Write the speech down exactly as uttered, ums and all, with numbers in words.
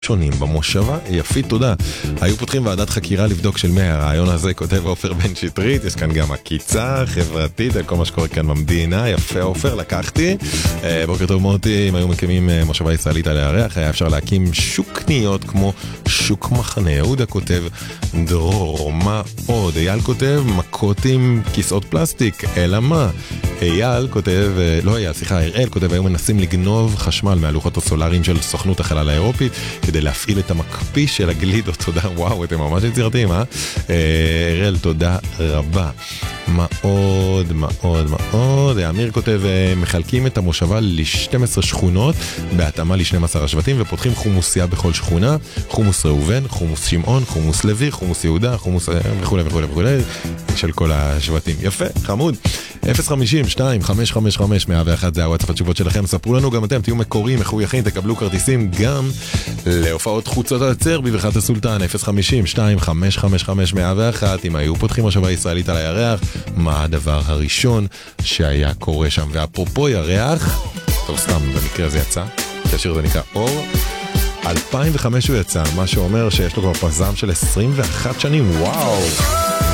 שונים במושבה, יפית תודה. היו פותחים ועדת חקירה לבדוק של מי הרעיון הזה, כותב עופר בן שטרית, יש כאן גם עקיצה חברתית על כל מה שקורה כאן במדינה, יפה עופר, לקחתי. בוקר טוב מוטי, אם היו מקימים מושבה ישראלית על הירח, היה אפשר להקים שוק קניות כמו שוק מחנה יהודה, כותב דרור, מה עוד? אייל כותב מכות עם כיסאות פלסטיק, אלא מה? אייל כותב, לא אייל, סליחה, הראל כותב, היו מנסים לגנוב חשמל מהלוחות הסולאריים של סוכנות החלל האירופית, כדי להפעיל את המקפיא של הגלידות. תודה, וואו, אתם ממש יצירתיים, אה? הראל, תודה רבה. מה עוד, מה עוד, מה עוד? אמיר כותב, מחלקים את המושבה ל-שתים עשרה שכונות, בהתאמה ל-שנים עשר השבטים, ופותחים חומוסייה בכל שכונה, חומוס ראובן, חומוס שמעון, חומוס לוי, חומוס יהודה, חומוס וכו' וכו' וכו', של כל השבטים. יפה, חמוד. אפס חמישים שתיים חמש חמש חמש מאה ואחת זה הוואטסאפ התשובות שלכם. ספרו לנו גם אתם, תהיו מקוריים, מחויכים, תקבלו כרטיסים גם להופעות חוצות העצר בברכת הסולטן. אפס חמישים שתיים חמש חמש חמש מאה ואחת. אם היו פותחים מושבה ישראלית על הירח, מה הדבר הראשון שהיה קורה שם? ואפרופו ירח, טוב סתם, במקרה הזה יצא, השיר זה נקרא אור, אלפיים וחמש הוא יצא, מה שאומר שיש לו כבר פזם של עשרים ואחת שנים. וואו,